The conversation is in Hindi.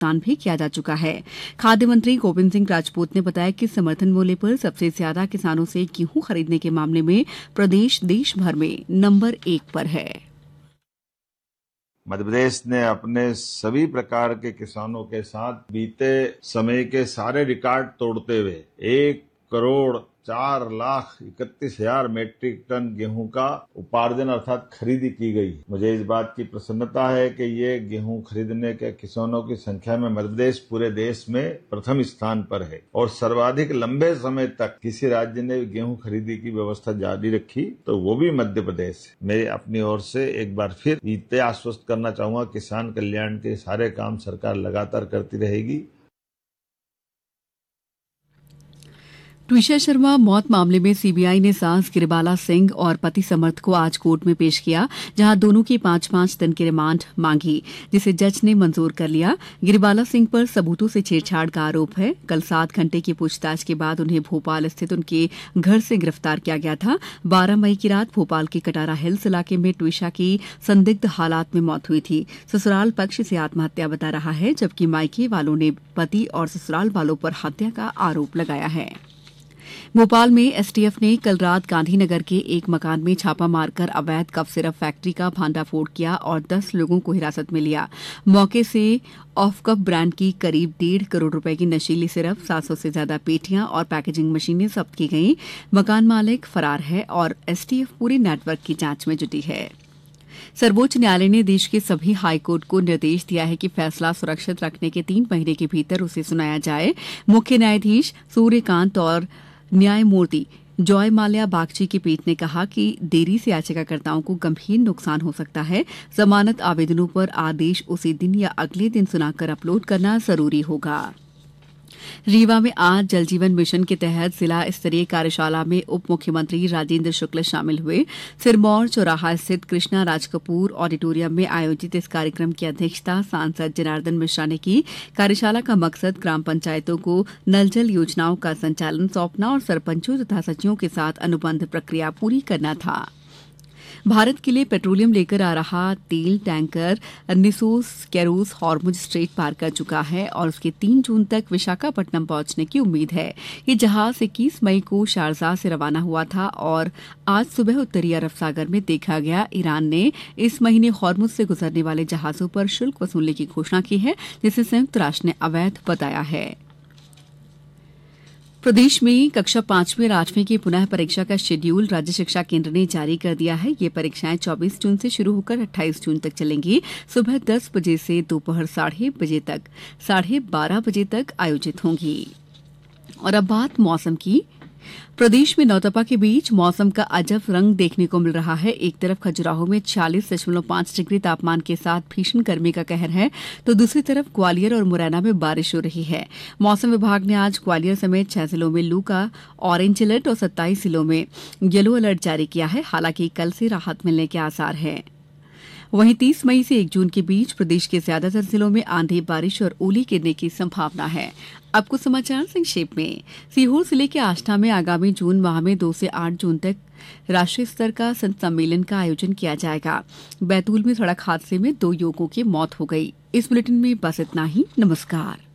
भुगतान भी किया जा चुका है। खाद्य मंत्री गोविंद सिंह राजपूत ने बताया कि समर्थन मूल्य पर सबसे ज्यादा किसानों से गेहूं खरीदने के मामले में प्रदेश देश भर में नंबर 1 पर है। मध्य प्रदेश ने अपने सभी प्रकार के किसानों के साथ बीते समय के सारे रिकॉर्ड तोड़ते हुए 1,04,31,000 मीट्रिक टन गेहूं का उपार्जन अर्थात खरीदी की गई। मुझे इस बात की प्रसन्नता है कि ये गेहूं खरीदने के किसानों की संख्या में मध्य प्रदेश पूरे देश में प्रथम स्थान पर है और सर्वाधिक लंबे समय तक किसी राज्य ने गेहूं खरीदी की व्यवस्था जारी रखी तो वो भी मध्य प्रदेश है। मैं अपनी ओर से एक बार फिर इतने आश्वस्त करना चाहूंगा, किसान कल्याण के सारे काम सरकार लगातार करती रहेगी। ट्विशा शर्मा मौत मामले में सीबीआई ने सास गिरिबाला सिंह और पति समर्थ को आज कोर्ट में पेश किया, जहां दोनों की 5-5 दिन की रिमांड मांगी, जिसे जज ने मंजूर कर लिया। गिरिबाला सिंह पर सबूतों से छेड़छाड़ का आरोप है। कल 7 घंटे की पूछताछ के बाद उन्हें भोपाल स्थित उनके घर से गिरफ्तार किया गया था। 12 मई की रात भोपाल के कटारा हिल्स इलाके में ट्विशा की संदिग्ध हालात में मौत हुई थी। ससुराल पक्ष इसे आत्महत्या बता रहा है, जबकि मायके वालों ने पति और ससुराल वालों पर हत्या का आरोप लगाया है। भोपाल में एसटीएफ ने कल रात गांधीनगर के एक मकान में छापा मारकर अवैध कफ सिरप फैक्ट्री का भांडाफोड़ किया और 10 लोगों को हिरासत में लिया। मौके से ऑफ कफ ब्रांड की करीब 1.5 करोड़ रुपए की नशीली सिरप, 700 से ज्यादा पेटियां और पैकेजिंग मशीनें जब्त की गईं। मकान मालिक फरार है और एसटीएफ पूरे नेटवर्क की जांच में जुटी है। सर्वोच्च न्यायालय ने देश के सभी हाईकोर्ट को निर्देश दिया है कि फैसला सुरक्षित रखने के 3 महीने के भीतर उसे सुनाया जाए। मुख्य न्यायाधीश सूर्यकांत और न्यायमूर्ति जॉय माल्या बागची की पीठ ने कहा कि देरी से याचिकाकर्ताओं को गंभीर नुकसान हो सकता है। जमानत आवेदनों पर आदेश उसी दिन या अगले दिन सुनाकर अपलोड करना जरूरी होगा। रीवा में आज जल जीवन मिशन के तहत जिला स्तरीय कार्यशाला में उप मुख्यमंत्री राजेंद्र शुक्ल शामिल हुए। सिरमौर चौराहा स्थित कृष्णा राज कपूर ऑडिटोरियम में आयोजित इस कार्यक्रम की अध्यक्षता सांसद जनार्दन मिश्रा ने की। कार्यशाला का मकसद ग्राम पंचायतों को नल जल योजनाओं का संचालन सौंपना और सरपंचों तथा सचिवों के साथ अनुबंध प्रक्रिया पूरी करना था। भारत के लिए पेट्रोलियम लेकर आ रहा तेल टैंकर निसोस कैरोस हॉर्मुज स्ट्रेट पार कर चुका है और उसके 3 जून तक विशाखापट्टनम पहुंचने की उम्मीद है। ये जहाज 21 मई को शारजाह से रवाना हुआ था और आज सुबह उत्तरी अरब सागर में देखा गया। ईरान ने इस महीने हॉर्मुज से गुजरने वाले जहाजों पर शुल्क वसूलने की घोषणा की है, जिसे संयुक्त राष्ट्र ने अवैध बताया है। प्रदेश में कक्षा 5वीं और 8वीं की पुनः परीक्षा का शेड्यूल राज्य शिक्षा केंद्र ने जारी कर दिया है। ये परीक्षाएं 24 जून से शुरू होकर 28 जून तक चलेंगी। सुबह 10 बजे से दोपहर 12:30 बजे तक आयोजित होंगी। और अब बात मौसम की। प्रदेश में नौतपा के बीच मौसम का अजब रंग देखने को मिल रहा है। एक तरफ खजुराहो में 46.5 डिग्री तापमान के साथ भीषण गर्मी का कहर है, तो दूसरी तरफ ग्वालियर और मुरैना में बारिश हो रही है। मौसम विभाग ने आज ग्वालियर समेत 6 जिलों में लू का ऑरेंज अलर्ट और 27 जिलों में येलो अलर्ट जारी किया है। हालांकि कल से राहत मिलने के आसार हैं। वहीं 30 मई से 1 जून के बीच प्रदेश के ज्यादातर जिलों में आंधी, बारिश और ओले गिरने की संभावना है। अब कुछ समाचार संक्षेप में। सीहोर जिले के आष्टा में आगामी जून माह में 2 से 8 जून तक राष्ट्रीय स्तर का संत सम्मेलन का आयोजन किया जाएगा। बैतूल में सड़क हादसे में 2 युवकों की मौत हो गई। इस बुलेटिन में बस इतना ही। नमस्कार।